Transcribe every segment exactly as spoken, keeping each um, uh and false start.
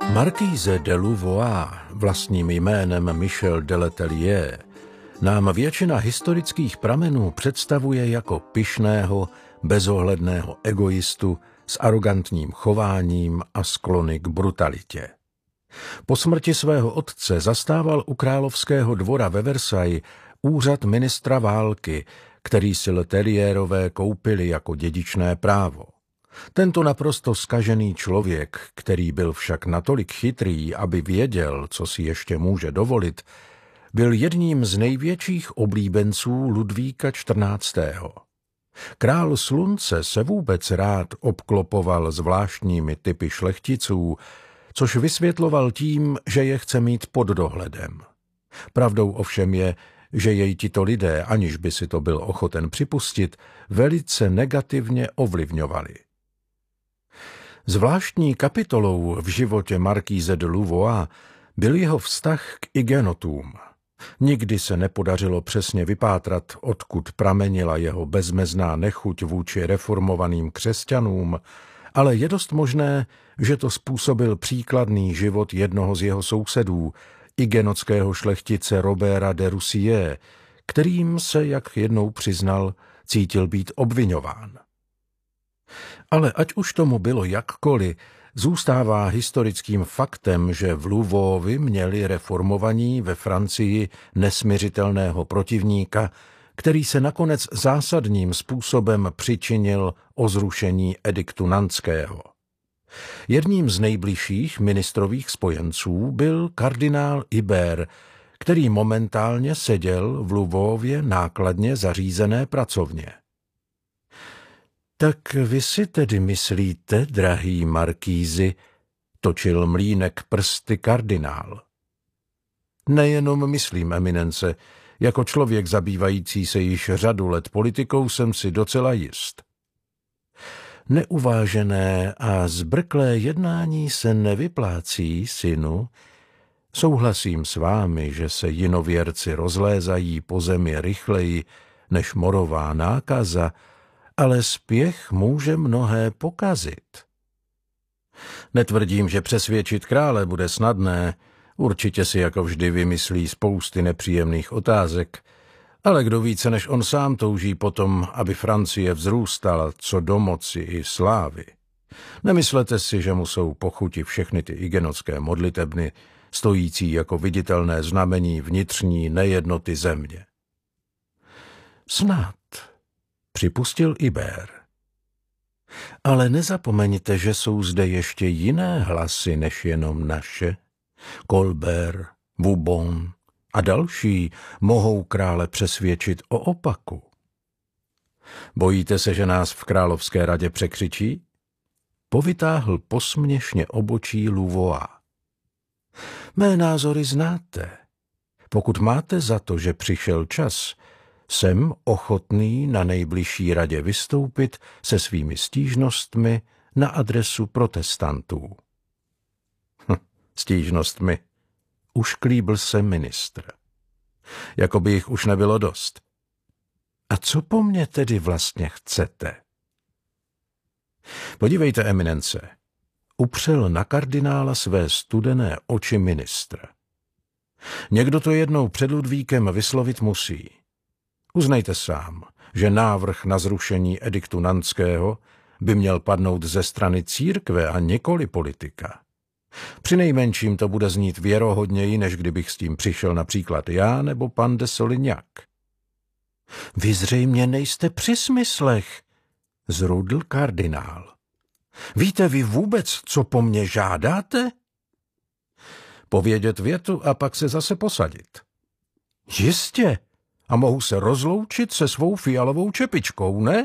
Marquise de Louvois, vlastním jménem Michel de Letellier, nám většina historických pramenů představuje jako pyšného, bezohledného egoistu s arogantním chováním a sklony k brutalitě. Po smrti svého otce zastával u královského dvora ve Versailles úřad ministra války, který si Letellierové koupili jako dědičné právo. Tento naprosto zkažený člověk, který byl však natolik chytrý, aby věděl, co si ještě může dovolit, byl jedním z největších oblíbenců Ludvíka čtrnáctého. Král slunce se vůbec rád obklopoval zvláštními typy šlechticů, což vysvětloval tím, že je chce mít pod dohledem. Pravdou ovšem je, že jej tito lidé, aniž by si to byl ochoten připustit, velice negativně ovlivňovali. Zvláštní kapitolou v životě Marquise de Louvois byl jeho vztah k Hugenotům. Nikdy se nepodařilo přesně vypátrat, odkud pramenila jeho bezmezná nechuť vůči reformovaným křesťanům, ale je dost možné, že to způsobil příkladný život jednoho z jeho sousedů, hugenotského šlechtice Roberta de Roussillé, kterým se, jak jednou přiznal, cítil být obviňován. Ale ať už tomu bylo jakkoliv, zůstává historickým faktem, že v Louvoisi měli reformovaní ve Francii nesmiřitelného protivníka, který se nakonec zásadním způsobem přičinil o zrušení ediktu Nantského. Jedním z nejbližších ministrových spojenců byl kardinál Ibert, který momentálně seděl v Louvoisově nákladně zařízené pracovně. Tak vy si tedy myslíte, drahý markízi, točil mlýnek prsty kardinál. Nejenom myslím, eminence, jako člověk zabývající se již řadu let politikou jsem si docela jist. Neuvážené a zbrklé jednání se nevyplácí, synu. Souhlasím s vámi, že se jinověrci rozlézají po zemi rychleji než morová nákaza, ale spěch může mnohé pokazit. Netvrdím, že přesvědčit krále bude snadné, určitě si jako vždy vymyslí spousty nepříjemných otázek, ale kdo více než on sám touží potom, aby Francie vzrůstala co do moci i slávy. Nemyslete si, že mu jsou po chuti všechny ty hugenotské modlitebny, stojící jako viditelné znamení vnitřní nejednoty země. Snad, připustil Ibert. Ale nezapomeňte, že jsou zde ještě jiné hlasy než jenom naše. Colbert, Vauban a další mohou krále přesvědčit o opaku. Bojíte se, že nás v královské radě překřičí? Povytáhl posměšně obočí Louvois. Mé názory znáte. Pokud máte za to, že přišel čas, jsem ochotný na nejbližší radě vystoupit se svými stížnostmi na adresu protestantů. Hm, stížnostmi. Ušklíbl se ministr. Jako by jich už nebylo dost. A co po mně tedy vlastně chcete? Podívejte, eminence. Upřel na kardinála své studené oči ministr. Někdo to jednou před Ludvíkem vyslovit musí. Uznejte sám, že návrh na zrušení ediktu Nantského by měl padnout ze strany církve a nikoli politika. Přinejmenším to bude znít věrohodněji, než kdybych s tím přišel například já nebo pan de Solignac. Vy zřejmě nejste při smyslech, zrudl kardinál. Víte vy vůbec, co po mně žádáte? Povědět větu a pak se zase posadit. Jistě. A mohu se rozloučit se svou fialovou čepičkou, ne?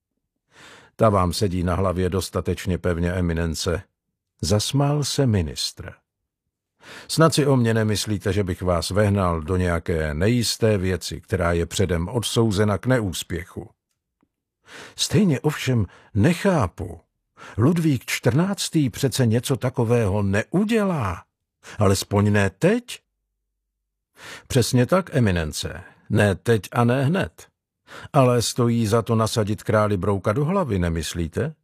Ta vám sedí na hlavě dostatečně pevně, eminence. Zasmál se ministr. Snad si o mě nemyslíte, že bych vás vehnal do nějaké nejisté věci, která je předem odsouzena k neúspěchu. Stejně ovšem nechápu. Ludvík čtrnáctý přece něco takového neudělá. Alespoň ne teď. Přesně tak, eminence. Ne teď a ne hned. Ale stojí za to nasadit králi brouka do hlavy, nemyslíte?